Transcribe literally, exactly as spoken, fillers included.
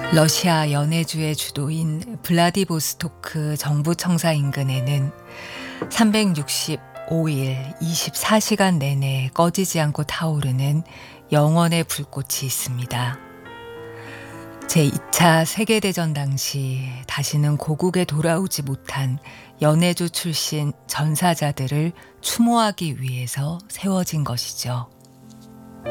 러시아 연해주의 주도인 블라디보스토크 정부 청사 인근에는 삼백육십오 일 이십사 시간 내내 꺼지지 않고 타오르는 영원의 불꽃이 있습니다. 제이 차 세계대전 당시 다시는 고국에 돌아오지 못한 연해주 출신 전사자들을 추모하기 위해서 세워진 것이죠.